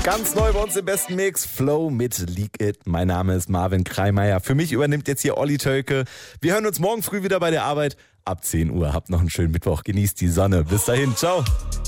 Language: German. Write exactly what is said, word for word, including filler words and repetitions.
Ganz neu bei uns im besten Mix, Flow mit Leak It. Mein Name ist Marvin Kreimeier. Für mich übernimmt jetzt hier Olli Tölke. Wir hören uns morgen früh wieder bei der Arbeit ab zehn Uhr. Habt noch einen schönen Mittwoch. Genießt die Sonne. Bis dahin. Ciao.